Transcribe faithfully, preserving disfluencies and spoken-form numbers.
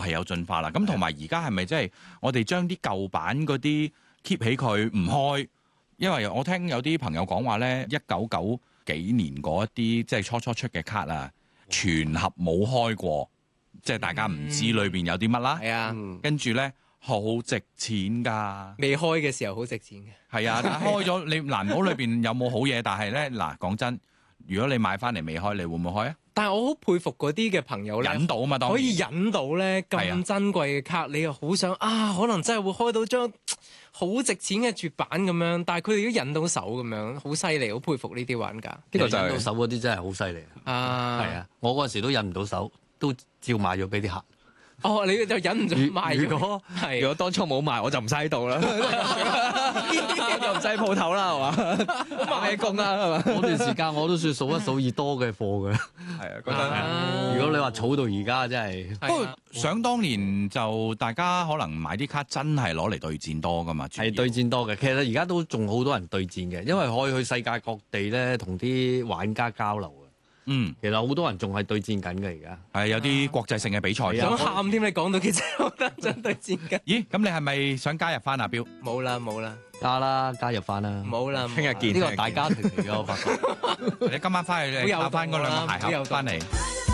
係有進化啦。咁同埋而家係咪即係我哋將啲舊版嗰啲 keep 起佢唔開？因為我聽有啲朋友講話咧，一九九幾年嗰一啲即係初初出嘅卡啊，全盒冇開過，即係大家唔知裏邊有啲乜啦。 係啊， 跟住咧好值錢㗎。 未開嘅時候好值錢嘅。 係啊，但係開咗你難保裏邊有冇好嘢，但係咧嗱講真，如果你買翻嚟未開，你會唔會開啊？ 但係我好佩服嗰啲嘅朋友咧， 引到啊嘛，當然可以引到咧咁珍貴嘅卡，你又好想啊，可能真係會開到張好值錢嘅絕版咁樣，但係佢哋都引到手咁樣，好犀利，好佩服呢啲玩家。 呢個就引到手嗰啲真係好犀利啊！ 係啊，我嗰陣時都引唔到手，都照買咗俾啲客。 哦，你就忍唔住賣。 如果係如果當初冇賣，我就唔使喺度啦，我就唔使鋪頭啦，係嘛？賣工啦，係嘛？ 嗰段時間我都算數一數二多嘅貨嘅。 係啊，覺得如果你話儲到而家真係， 不過想當年就大家可能買啲卡真係攞嚟對戰多噶嘛， 係對戰多嘅。其實而家都仲好多人對戰嘅，因為可以去世界各地咧同啲玩家交流。 嗯， 其實好多人仲係對戰緊嘅而家， 係有啲國際性嘅比賽。 想喊添，你講到其實我覺得真對戰緊。 咦，咁你係咪想加入翻阿標？ 冇啦冇啦， 加啦加入翻啦， 冇啦， 聽日見。 呢個大家庭嚟嘅，我發覺。 你今晚翻去你打翻嗰兩個鞋盒翻嚟。